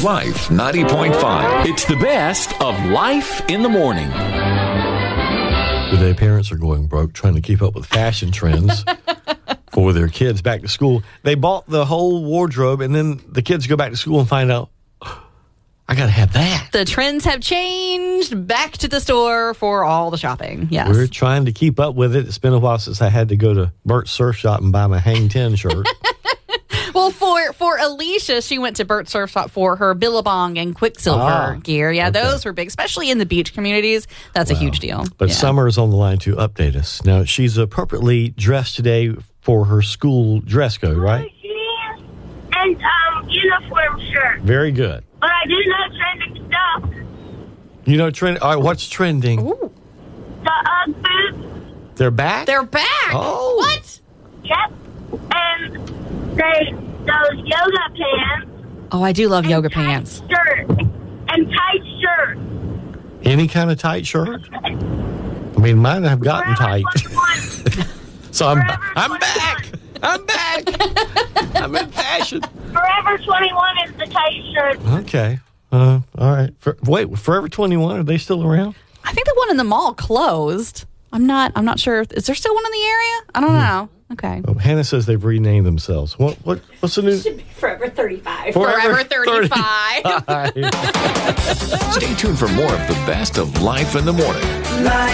Life 90.5. It's the best of Life in the Morning. Today, parents are going broke trying to keep up with fashion trends for their kids back to school. They bought the whole wardrobe, and then the kids go back to school and find out, I got to have that. The trends have changed. Back to the store for all the shopping. Yes. We're trying to keep up with it. It's been a while since I had to go to Burt's Surf Shop and buy my Hang 10 shirt. Well, for Alicia, she went to Burt's Surf Shop for her Billabong and Quicksilver gear. Yeah, okay. Those were big, especially in the beach communities. That's a huge deal. But yeah. Summer is on the line to update us. Now, she's appropriately dressed today for her school dress code, right? Jeans and uniform shirt. Very good. But I do know trending stuff. You know, all right, what's trending? Ooh. The UGG boots. They're back? They're back. Oh. What? Yep. And those yoga pants. Oh, I do love yoga pants. Shirt. And tight shirt. Any kind of tight shirt? I mean, mine have gotten tight. So I'm back. I'm back. I'm in fashion. Forever 21 is the tight shirt. Okay. All right. Forever 21, are they still around? I think the one in the mall closed. I'm not sure. Is there still one in the area? I don't know. Okay. Oh, Hannah says they've renamed themselves. What's the new? Forever 35. Forever 35. Stay tuned for more of the best of Life in the Morning. Life.